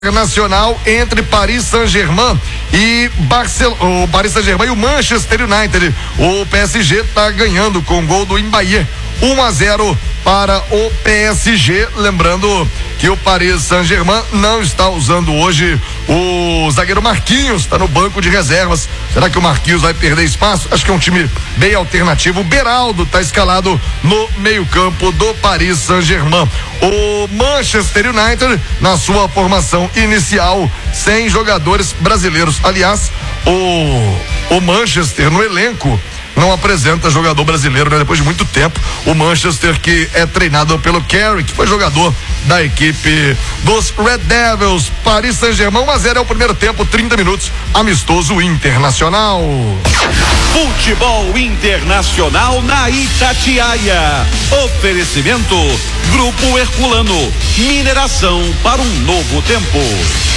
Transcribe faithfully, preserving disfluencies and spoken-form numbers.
Nacional entre Paris Saint-Germain e Barcelona, o Paris Saint-Germain e o Manchester United. O P S G está ganhando com o gol do Mbappé, um a zero para o P S G. Lembrando que o Paris Saint-Germain não está usando hoje o zagueiro Marquinhos, está no banco de reservas. Será que o Marquinhos vai perder espaço? Acho que é um time bem alternativo. O Beraldo está escalado no meio-campo do Paris Saint-Germain. O Manchester United, na sua formação inicial, sem jogadores brasileiros. Aliás, o, o Manchester no elenco não apresenta jogador brasileiro, né? Depois de muito tempo, o Manchester, que é treinado pelo Carey, que foi jogador da equipe dos Red Devils. Paris Saint-Germain, um a zero é o primeiro tempo, trinta minutos, amistoso internacional. Futebol Internacional na Itatiaia. Oferecimento Grupo Herculano, mineração para um novo tempo.